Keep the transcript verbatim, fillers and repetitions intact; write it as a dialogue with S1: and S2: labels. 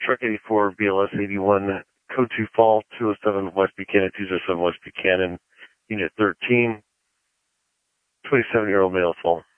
S1: Truck eighty-four, B L S eighty-one, Code two Fall, two oh seven West Buchanan, two oh seven West Buchanan, Unit thirteen, twenty-seven-year-old male fall.